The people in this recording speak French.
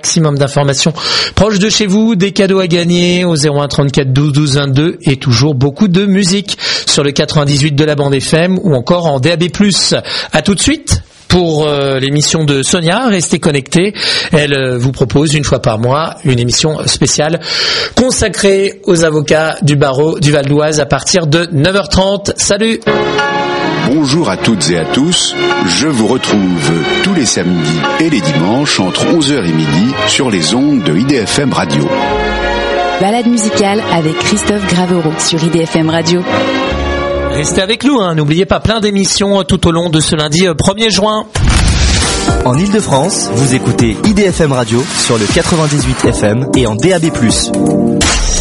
Maximum d'informations proches de chez vous, des cadeaux à gagner au 01 34 12 12 22 et toujours beaucoup de musique sur le 98 de la bande FM ou encore en DAB+. À tout de suite pour l'émission de Sonia, restez connectés. Elle vous propose une fois par mois une émission spéciale consacrée aux avocats du barreau du Val d'Oise à partir de 9h30. Salut! Bonjour à toutes et à tous, je vous retrouve tous les samedis et les dimanches entre 11h et midi sur les ondes de IDFM Radio. Balade musicale avec Christophe Gravereau sur IDFM Radio. Restez avec nous, n'oubliez pas, plein d'émissions tout au long de ce lundi 1er juin. En Ile-de-France, vous écoutez IDFM Radio sur le 98 FM et en DAB+.